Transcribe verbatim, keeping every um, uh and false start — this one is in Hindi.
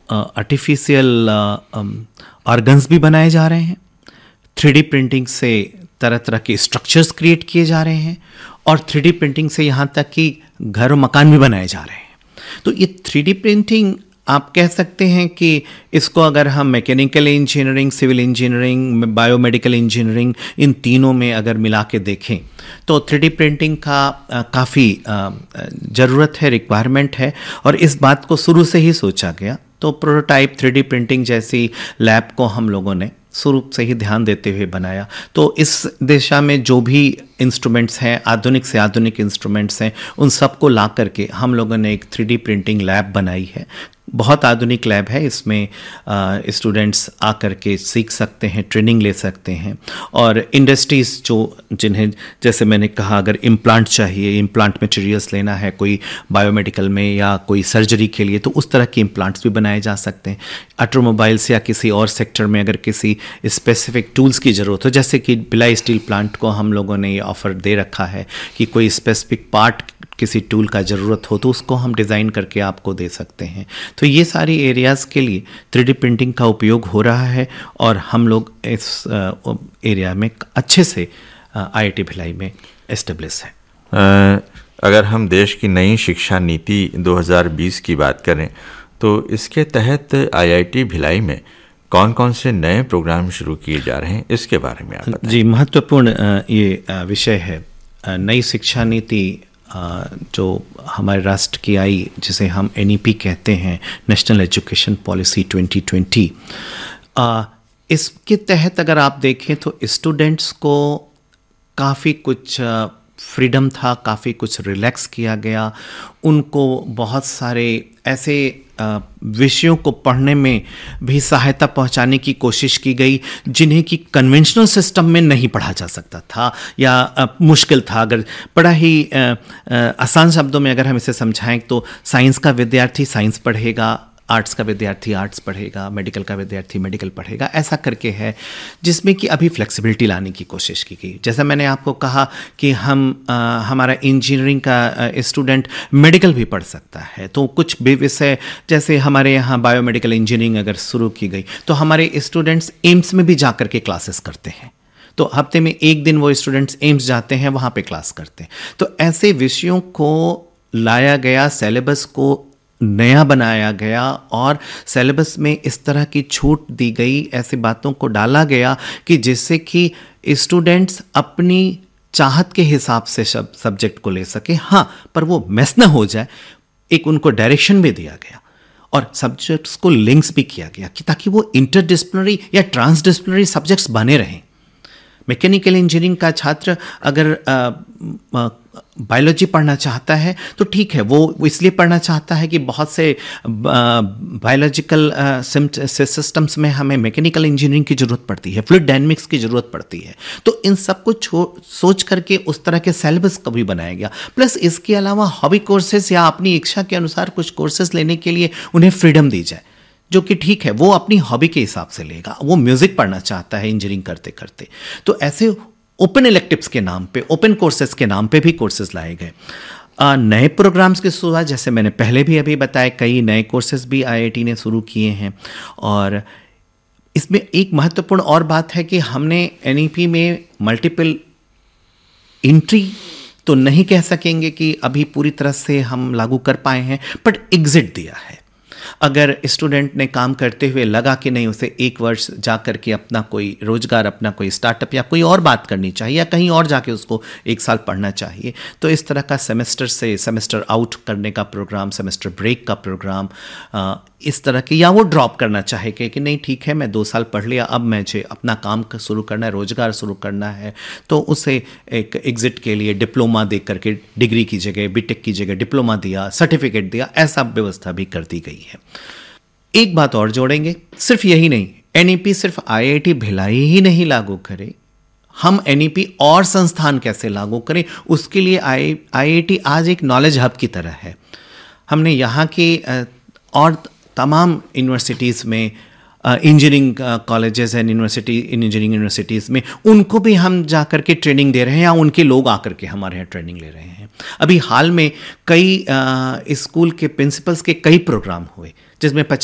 आर्टिफिशियल ऑर्गन्स भी बनाए जा रहे हैं, थ्री डी प्रिंटिंग से तरह तरह के स्ट्रक्चर्स क्रिएट किए जा रहे हैं, और थ्री डी प्रिंटिंग से यहाँ तक कि घर और मकान भी बनाए जा रहे हैं। तो ये थ्री डी प्रिंटिंग आप कह सकते हैं कि इसको अगर हम mechanical engineering, civil engineering, biomedical engineering, इन तीनों में अगर मिला के देखें तो थ्री डी प्रिंटिंग का काफ़ी ज़रूरत है, रिक्वायरमेंट है, और इस बात को शुरू से ही सोचा गया। तो प्रोटोटाइप थ्री डी प्रिंटिंग जैसी लैब को हम लोगों ने शुरू से ही ध्यान देते हुए बनाया। तो इस दिशा में जो भी इंस्ट्रूमेंट्स हैं, आधुनिक से आधुनिक इंस्ट्रूमेंट्स हैं, उन सबको ला करके हम लोगों ने एक थ्री डी प्रिंटिंग लैब बनाई है। बहुत आधुनिक लैब है, इसमें स्टूडेंट्स आकर के सीख सकते हैं, ट्रेनिंग ले सकते हैं, और इंडस्ट्रीज़ जो जिन्हें, जैसे मैंने कहा, अगर इम्प्लांट चाहिए, इम्प्लांट मटेरियल्स लेना है कोई बायोमेडिकल में या कोई सर्जरी के लिए, तो उस तरह के इम्प्लांट्स भी बनाए जा सकते हैं। ऑटोमोबाइल्स या किसी और सेक्टर में अगर किसी स्पेसिफिक टूल्स की ज़रूरत हो, जैसे कि भिलाई स्टील प्लांट को हम लोगों ने ये ऑफ़र दे रखा है कि कोई स्पेसिफिक पार्ट किसी टूल का ज़रूरत हो तो उसको हम डिज़ाइन करके आपको दे सकते हैं। तो ये सारी एरियाज़ के लिए थ्री डी प्रिंटिंग का उपयोग हो रहा है, और हम लोग इस एरिया में अच्छे से आईआईटी भिलाई में एस्टेब्लिश है। अगर हम देश की नई शिक्षा नीति दो हज़ार बीस की बात करें तो इसके तहत आईआईटी भिलाई में कौन कौन से नए प्रोग्राम शुरू किए जा रहे हैं, इसके बारे में आप बताएं। जी, महत्वपूर्ण ये विषय है। नई शिक्षा नीति जो हमारे राष्ट्र की आई, जिसे हम एनईपी कहते हैं, national education policy twenty twenty, इसके तहत अगर आप देखें तो स्टूडेंट्स को काफ़ी कुछ फ्रीडम था, काफ़ी कुछ रिलैक्स किया गया। उनको बहुत सारे ऐसे विषयों को पढ़ने में भी सहायता पहुंचाने की कोशिश की गई जिन्हें कि कन्वेंशनल सिस्टम में नहीं पढ़ा जा सकता था या मुश्किल था। अगर बड़ा ही आसान शब्दों में अगर हम इसे समझाएं तो साइंस का विद्यार्थी साइंस पढ़ेगा, आर्ट्स का विद्यार्थी आर्ट्स पढ़ेगा, मेडिकल का विद्यार्थी मेडिकल पढ़ेगा, ऐसा करके है, जिसमें कि अभी फ्लेक्सिबिलिटी लाने की कोशिश की गई। जैसा मैंने आपको कहा कि हम आ, हमारा इंजीनियरिंग का स्टूडेंट मेडिकल भी पढ़ सकता है, तो कुछ भी विषय, जैसे हमारे यहाँ बायोमेडिकल इंजीनियरिंग अगर शुरू की गई तो हमारे स्टूडेंट्स एम्स में भी जा कर के क्लासेस करते हैं। तो हफ्ते में एक दिन वो स्टूडेंट्स एम्स जाते हैं, वहाँ पे क्लास करते हैं। तो ऐसे विषयों को लाया गया, सिलेबस को नया बनाया गया, और सिलेबस में इस तरह की छूट दी गई, ऐसी बातों को डाला गया कि जिससे कि स्टूडेंट्स अपनी चाहत के हिसाब से सब सब्जेक्ट को ले सके। हाँ, पर वो मिस ना हो जाए, एक उनको डायरेक्शन भी दिया गया, और सब्जेक्ट्स को लिंक्स भी किया गया कि ताकि वो इंटरडिसिप्लिनरी या ट्रांसडिसिप्लिनरी सब्जेक्ट्स बने रहें। मैकेनिकल इंजीनियरिंग का छात्र अगर बायोलॉजी पढ़ना चाहता है तो ठीक है, वो इसलिए पढ़ना चाहता है कि बहुत से बायोलॉजिकल सिस्टम्स में हमें मैकेनिकल इंजीनियरिंग की ज़रूरत पड़ती है, फ्लूइड डायनेमिक्स की ज़रूरत पड़ती है। तो इन सब को सोच करके उस तरह के सिलेबस का भी बनाया गया। प्लस इसके अलावा हॉबी कोर्सेज या अपनी इच्छा के अनुसार कुछ कोर्सेज लेने के लिए उन्हें फ्रीडम दी जाए, जो कि ठीक है, वो अपनी हॉबी के हिसाब से लेगा। वो म्यूज़िक पढ़ना चाहता है इंजीनियरिंग करते करते, तो ऐसे ओपन इलेक्टिव्स के नाम पे, ओपन कोर्सेज के नाम पे भी कोर्सेज लाए गए। नए प्रोग्राम्स की शुरुआत, जैसे मैंने पहले भी अभी बताया, कई नए कोर्सेज भी आईआईटी ने शुरू किए हैं। और इसमें एक महत्वपूर्ण और बात है कि हमने एनईपी में मल्टीपल एंट्री तो नहीं कह सकेंगे कि अभी पूरी तरह से हम लागू कर पाए हैं, बट एग्जिट दिया है। अगर स्टूडेंट ने काम करते हुए लगा कि नहीं, उसे एक वर्ष जा कर के अपना कोई रोजगार, अपना कोई स्टार्टअप या कोई और बात करनी चाहिए, या कहीं और जाके उसको एक साल पढ़ना चाहिए, तो इस तरह का सेमेस्टर से सेमेस्टर आउट करने का प्रोग्राम, सेमेस्टर ब्रेक का प्रोग्राम, इस तरह के, या वो ड्रॉप करना चाहे कि, कि नहीं ठीक है, मैं दो साल पढ़ लिया, अब मुझे अपना काम शुरू करना है, रोजगार शुरू करना है, तो उसे एक एग्जिट के लिए डिप्लोमा दे करके, डिग्री की जगह बीटेक की जगह डिप्लोमा दिया, सर्टिफिकेट दिया, ऐसा व्यवस्था भी कर दी गई है। एक बात और जोड़ेंगे, सिर्फ यही नहीं, एनईपी सिर्फ आईआईटी भिलाई ही नहीं लागू करे, हम एनईपी और संस्थान कैसे लागू करें, उसके लिए आई आईआईटी आज एक नॉलेज हब की तरह है। हमने यहाँ के और तमाम यूनिवर्सिटीज़ में, engineering colleges and university, engineering universities में, उनको भी हम जा कर के ट्रेनिंग दे रहे हैं, या उनके लोग आकर के हमारे यहाँ ट्रेनिंग ले रहे हैं। अभी हाल में कई स्कूल के प्रिंसिपल्स के कई प्रोग्राम हुए, जिसमें